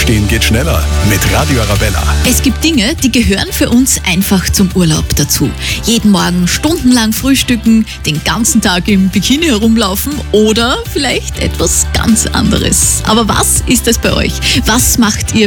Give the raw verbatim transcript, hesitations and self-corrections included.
Aufstehen geht schneller mit Radio Arabella. Es gibt Dinge, die gehören für uns einfach zum Urlaub dazu. Jeden Morgen stundenlang frühstücken, den ganzen Tag im Bikini herumlaufen oder vielleicht etwas ganz anderes. Aber was ist es bei euch? Was macht ihr,